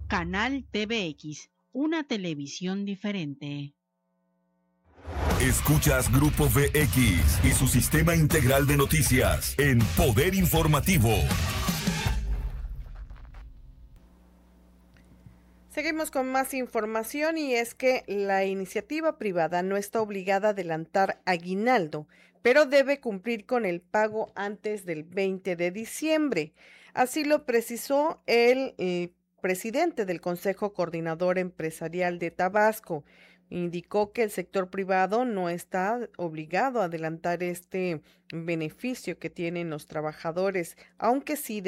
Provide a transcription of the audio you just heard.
Canal TVX, una televisión diferente. Escuchas Grupo VX y su sistema integral de noticias en Poder Informativo. Seguimos con más información y es que la iniciativa privada no está obligada a adelantar aguinaldo, pero debe cumplir con el pago antes del 20 de diciembre. Así lo precisó el presidente del Consejo Coordinador Empresarial de Tabasco. Indicó que el sector privado no está obligado a adelantar este beneficio que tienen los trabajadores, aunque sí